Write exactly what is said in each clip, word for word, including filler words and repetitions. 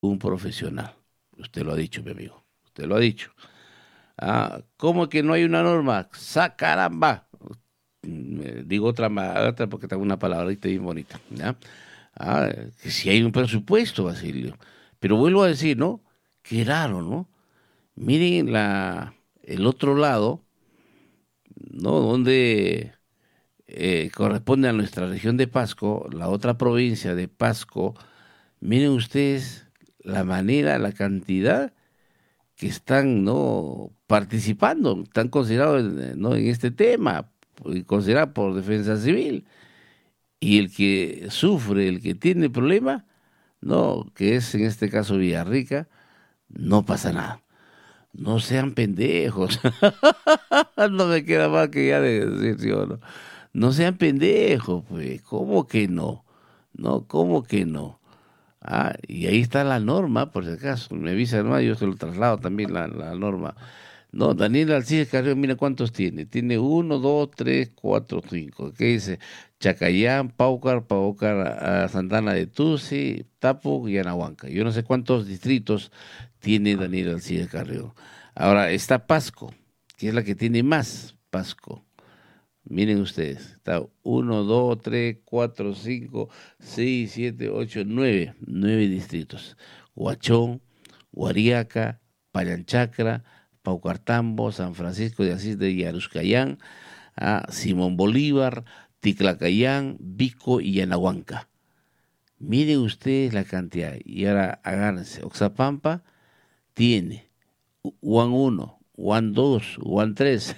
un profesional. Usted lo ha dicho, mi amigo. Usted lo ha dicho. Ah, ¿cómo que no hay una norma? ¡Sa caramba! Mm, Digo otra, ma- otra porque tengo una palabrita bien bonita. ¿Ya? Ah, que si hay un presupuesto, Basilio. Pero vuelvo a decir, ¿no? Qué raro, ¿no? Miren la, el otro lado, ¿no? Donde eh, corresponde a nuestra región de Pasco, la otra provincia de Pasco. Miren ustedes la manera, la cantidad que están no participando, están considerados en, ¿no? en este tema, y considerados por defensa civil. Y el que sufre, el que tiene problema, no, que es en este caso Villarrica, no pasa nada. No sean pendejos. No me queda más que ya de decir, ¿sí o no? No sean pendejos, pues. ¿Cómo que no? No, ¿cómo que no? Ah, y ahí está la norma, por si acaso. Me avisa nomás, yo se lo traslado también la, la norma. No, Daniel Alcides Carrión, mira cuántos tiene. Tiene uno, dos, tres, cuatro, cinco. ¿Qué dice? Chacayán, Paucar, Paucar, ah, Santana de Tusi, Tapu y Anahuanca. Yo no sé cuántos distritos tiene Daniel Alcides Carrión. Ahora está Pasco, que es la que tiene más Pasco. Miren ustedes, está uno, dos, tres, cuatro, cinco, seis, siete, ocho, nueve, nueve distritos. Huachón, Guariaca, Payanchacra, Paucartambo, San Francisco de Asís de Yaruscayán, ah, Simón Bolívar, Ticlacayán, Vico y Yanahuanca. Miren ustedes la cantidad. Y ahora agárrense. Oxapampa tiene Juan uno, Juan dos, Juan tres.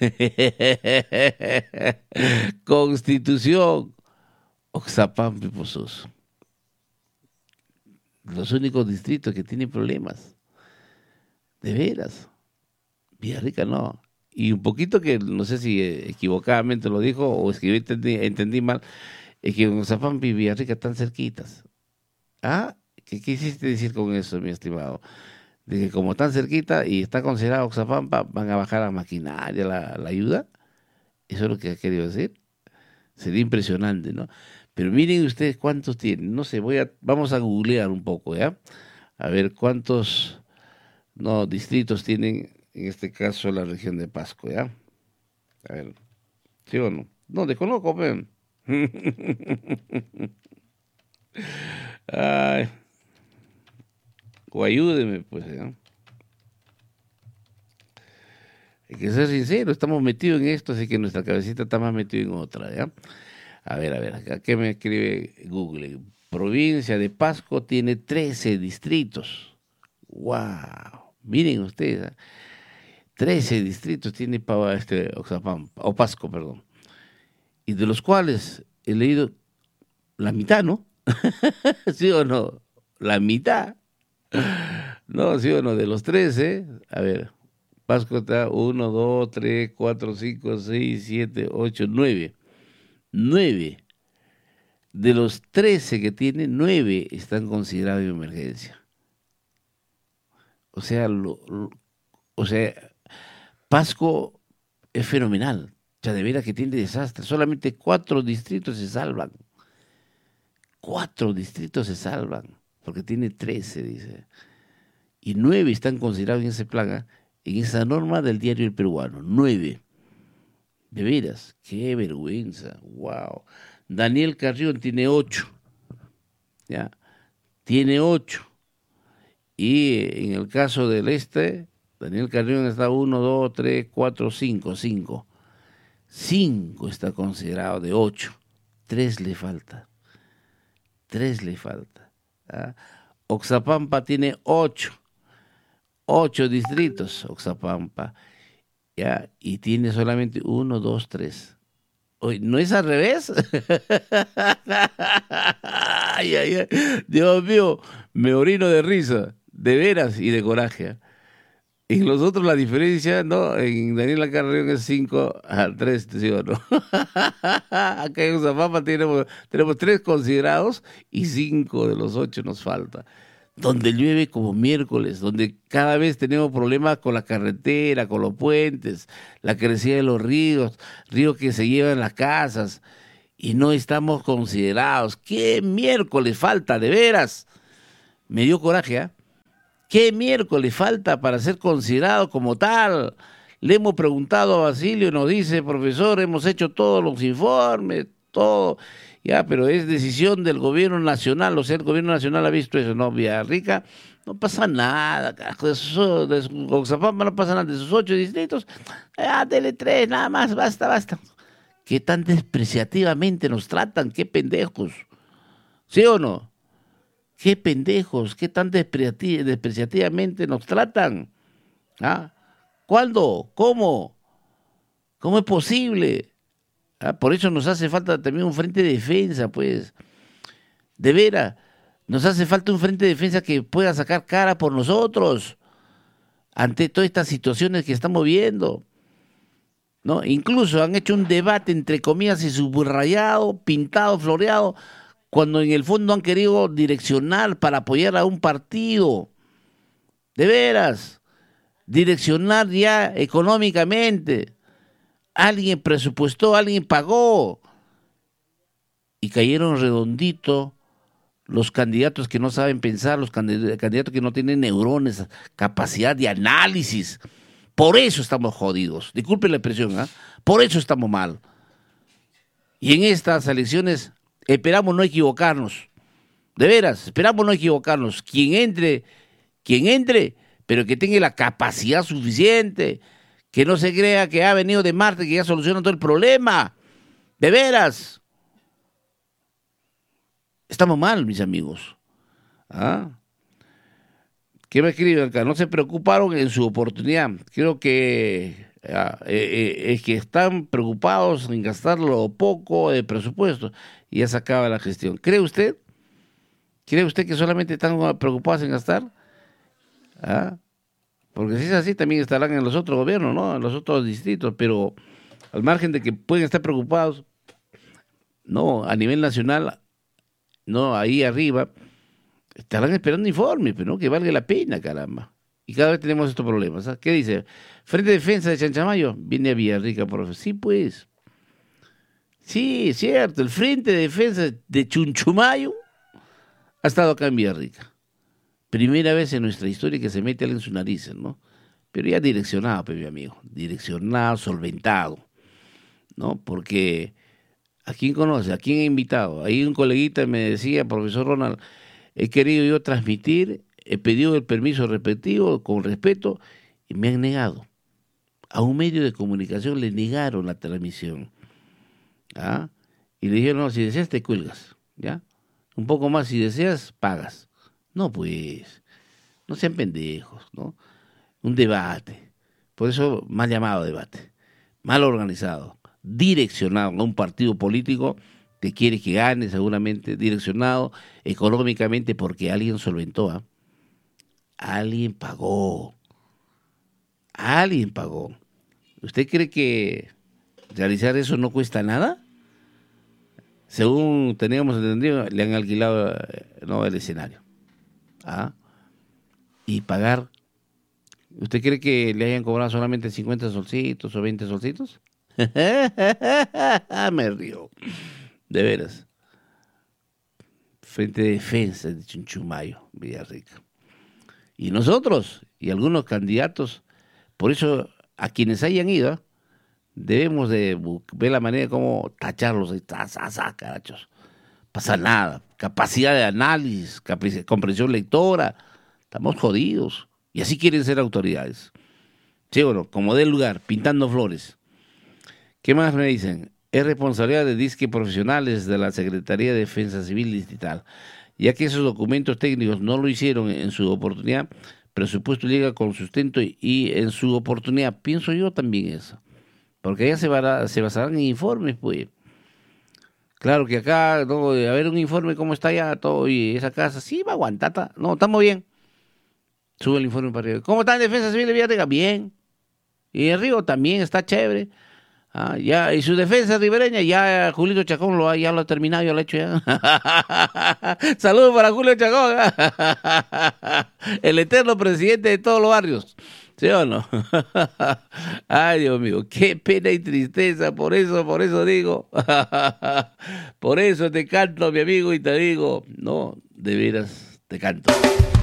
Constitución, Oxapampa y Pozoso. Los únicos distritos que tienen problemas. De veras. Villarrica no. Y un poquito que, no sé si eh, equivocadamente lo dijo o es que yo entendí, entendí mal, es que Oxapampa y Villarrica están cerquitas. ¿Ah? ¿Qué quisiste decir con eso, mi estimado? De que como están cerquita y está considerado Oxapampa, van a bajar la maquinaria, la, la ayuda. Eso es lo que ha querido decir. Sería impresionante, ¿no? Pero miren ustedes cuántos tienen. No sé, voy a, vamos a googlear un poco, ¿ya? A ver cuántos, no, distritos tienen, en este caso, la región de Pasco, ¿ya? A ver, ¿sí o no? No, desconozco, ven. Ay, o ayúdeme, pues, ¿ya? Hay que ser sincero, estamos metidos en esto, así que nuestra cabecita está más metida en otra, ¿ya? A ver, a ver, acá, ¿qué me escribe Google? Provincia de Pasco tiene trece distritos. ¡Wow! Miren ustedes, ¿eh? trece distritos tiene pa- este Oxapampa, o Pasco, perdón. Y de los cuales he leído la mitad, ¿no? ¿Sí o no? La mitad. No, ¿sí o no? De los trece, a ver, Pasco está uno, dos, tres, cuatro, cinco, seis, siete, ocho, nueve. Nueve. De los trece que tiene, nueve están considerados de emergencia. O sea, lo- lo- o sea, Pasco es fenomenal. O sea, de veras que tiene desastre. Solamente cuatro distritos se salvan. Cuatro distritos se salvan. Porque tiene trece, dice. Y nueve están considerados en ese plan, ¿ah? En esa norma del diario El Peruano. Nueve. De veras, qué vergüenza. Wow. Daniel Carrión tiene ocho. ¿Ya? Tiene ocho. Y en el caso del este, Daniel Carrión está uno, dos, tres, cuatro, cinco, cinco. Cinco está considerado de ocho. Tres le falta. Tres le falta. ¿Ah? Oxapampa tiene ocho. Ocho distritos, Oxapampa. ¿Ya? Y tiene solamente uno, dos, tres. Oye, ¿no es al revés? Ay, ay, ay. Dios mío, me orino de risa, de veras y de coraje. ¿Ah? En los otros la diferencia, ¿no? En Daniela Carrión es cinco a tres, ¿sí o no? Acá en Uzapapa tenemos, tenemos tres considerados y cinco de los ocho nos falta. Donde llueve como miércoles, donde cada vez tenemos problemas con la carretera, con los puentes, la crecida de los ríos, ríos que se llevan las casas y no estamos considerados. ¿Qué miércoles falta, de veras? Me dio coraje, ¿ah? ¿Qué miércoles falta para ser considerado como tal? Le hemos preguntado a Basilio y nos dice, profesor, hemos hecho todos los informes, todo, ya, pero es decisión del gobierno nacional, o sea, el gobierno nacional ha visto eso, ¿no? Villarrica, no pasa nada, carajo, de sus, de sus, Oxapampa no pasa nada, de sus ocho distritos, ah, dele tres, nada más, basta, basta. ¿Qué tan despreciativamente nos tratan? ¿Qué pendejos? ¿Sí o no? ¿Qué pendejos? ¿Qué tan despreciati- despreciativamente nos tratan? ¿Ah? ¿Cuándo? ¿Cómo? ¿Cómo es posible? ¿Ah? Por eso nos hace falta también un frente de defensa, pues. De veras, nos hace falta un frente de defensa que pueda sacar cara por nosotros ante todas estas situaciones que estamos viendo, ¿no? Incluso han hecho un debate, entre comillas, y subrayado, pintado, floreado, cuando en el fondo han querido direccionar para apoyar a un partido. De veras. Direccionar ya económicamente. Alguien presupuestó, alguien pagó. Y cayeron redondito los candidatos que no saben pensar, los candidatos que no tienen neurones, capacidad de análisis. Por eso estamos jodidos. Disculpen la expresión, ¿eh? Por eso estamos mal. Y en estas elecciones esperamos no equivocarnos. De veras, esperamos no equivocarnos. Quien entre, quien entre... pero que tenga la capacidad suficiente, que no se crea que ha venido de Marte, que ya soluciona todo el problema. De veras. Estamos mal, mis amigos. ¿Ah? ¿Qué me escriben acá? No se preocuparon en su oportunidad. Creo que ah, eh, eh, es que están preocupados en gastar lo poco de presupuesto y ya se acaba la gestión. ¿Cree usted? ¿Cree usted que solamente están preocupados en gastar? ¿Ah? Porque si es así, también estarán en los otros gobiernos, ¿no? En los otros distritos, pero al margen de que pueden estar preocupados, no, a nivel nacional, no, ahí arriba, estarán esperando informes, pero no, que valga la pena, caramba. Y cada vez tenemos estos problemas, ¿sabes? ¿Qué dice? Frente de Defensa de Chanchamayo, viene a Villarrica, profe. Sí, pues. Sí, es cierto, el Frente de Defensa de Chunchumayo ha estado acá en Villarrica. Primera vez en nuestra historia que se mete alguien en sus narices, ¿no? Pero ya direccionado, pues, mi amigo. Direccionado, solventado, ¿no? Porque, ¿a quién conoce? ¿A quién he invitado? Ahí un coleguita me decía, profesor Ronald, he querido yo transmitir, he pedido el permiso respectivo, con respeto, y me han negado. A un medio de comunicación le negaron la transmisión. ¿Ah? Y le dijeron, no, si deseas te cuelgas, ¿ya? Un poco más, si deseas, pagas. No, pues, no sean pendejos, ¿no? Un debate, por eso mal llamado debate, mal organizado, direccionado a un partido político que quiere que gane seguramente, direccionado económicamente porque alguien solventó, ¿eh? Alguien pagó, alguien pagó. ¿Usted cree que realizar eso no cuesta nada? Según teníamos entendido, le han alquilado, no, el escenario. ¿Ah? Y pagar. ¿Usted cree que le hayan cobrado solamente cincuenta solcitos o veinte solcitos? Me río. De veras. Frente de Defensa de Chunchumayo, Villarrica. Y nosotros, y algunos candidatos, por eso a quienes hayan ido, debemos de ver la manera de cómo tacharlos. Carachos. Pasa nada. Capacidad de análisis, comprensión lectora. Estamos jodidos. Y así quieren ser autoridades. Sí, bueno, como dé lugar, pintando flores. ¿Qué más me dicen? Es responsabilidad de disque profesionales de la Secretaría de Defensa Civil Distrital. Ya que esos documentos técnicos no lo hicieron en su oportunidad, presupuesto llega con sustento y, y en su oportunidad, pienso yo también eso. Porque allá se, va, se basarán en informes, pues. Claro que acá, no, a ver un informe cómo está ya todo y esa casa, sí va a aguantar, no, estamos bien. Sube el informe para arriba. ¿Cómo está en Defensa Civil de Villarrica? Bien. Y en Río también está chévere. Ah, ya, y su defensa ribereña, ya Julito Chacón lo ha, ya lo ha terminado, ya lo ha hecho ya. Saludos para Julio Chacón. El eterno presidente de todos los barrios. ¿Sí o no? Ay, Dios mío, qué pena y tristeza, por eso, por eso digo. Por eso te canto, mi amigo, y te digo, no, de veras te canto.